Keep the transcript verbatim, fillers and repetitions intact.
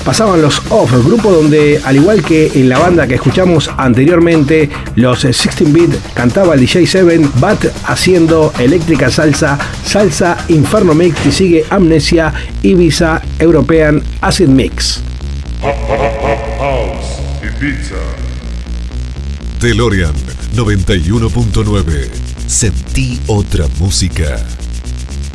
Pasaban los Off, grupo donde, al igual que en la banda que escuchamos anteriormente, los dieciséis bit, cantaba el D J Seven, Bat haciendo eléctrica salsa, salsa Inferno Mix, y sigue Amnesia, Ibiza, European Acid Mix. House Ibiza. DeLorean noventa y uno punto nueve. Sentí otra música.